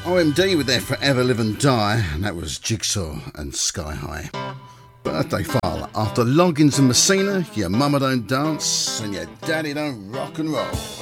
OMD with their Forever Live and Die, and that was Jigsaw and Sky High. Birthday file. After Loggins and Messina, your mama don't dance and your daddy don't rock and roll.